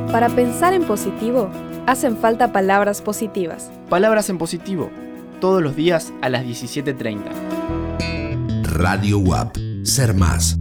Para pensar en positivo, hacen falta palabras positivas. Palabras en positivo, todos los días a las 17:30. Radio UAP. Ser más.